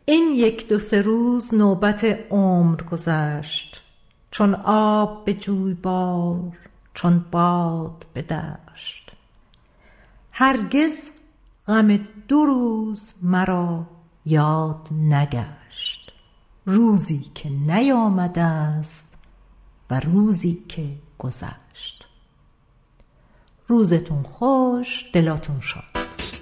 این 1-2-3 روز نوبت عمر گذشت، چون آب به جویبار، چون باد به دشت. هرگز غم 2 روز مرا یاد نگشت، روزی که نیامده است و روزی که گذشت. روزتون خوش، دلاتون شاد.